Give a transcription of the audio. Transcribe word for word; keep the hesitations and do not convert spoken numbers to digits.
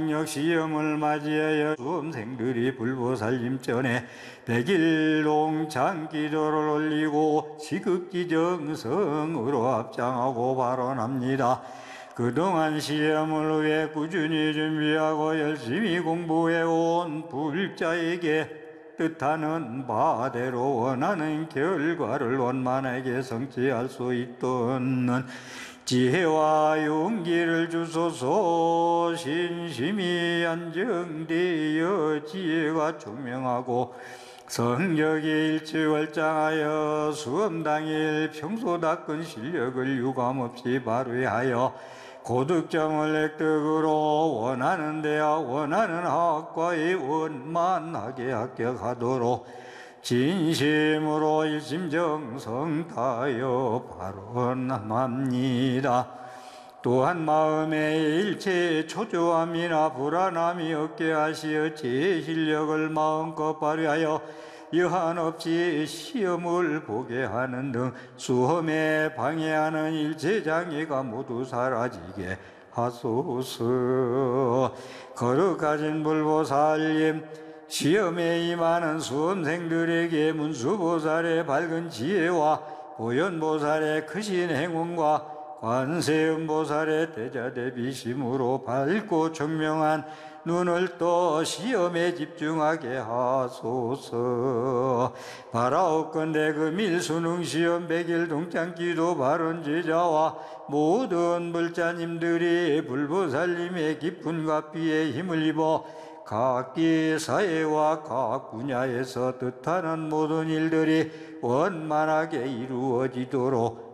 시험을 맞이하여 수험생들이 불보살님 전에 백일동 장기도를 올리고 지극히 정성으로 합장하고 발언합니다. 그동안 시험을 위해 꾸준히 준비하고 열심히 공부해온 불자에게 뜻하는 바대로 원하는 결과를 원만하게 성취할 수 있도록 지혜와 용기를 주소서. 신심이 안정되어 지혜가 총명하고 성격이 일취월장하여 수험 당일 평소 닦은 실력을 유감없이 발휘하여 고득점을 획득으로 원하는 대학, 원하는 학과에 원만하게 합격하도록 진심으로 일심정성 다하여 발언합니다. 또한 마음에 일체 초조함이나 불안함이 없게 하시어 제 실력을 마음껏 발휘하여 여한 없이 시험을 보게 하는 등 수험에 방해하는 일체 장애가 모두 사라지게 하소서. 거룩하신 불보살님, 시험에 임하는 수험생들에게 문수보살의 밝은 지혜와 보현보살의 크신 행운과 관세음보살의 대자대비심으로 밝고 청명한 눈을 떠 시험에 집중하게 하소서. 바라옵건대 금일 수능시험 백일 동창기도 발언제자와 모든 불자님들이 불보살님의 깊은 가피에 힘을 입어 각기 사회와 각 분야에서 뜻하는 모든 일들이 원만하게 이루어지도록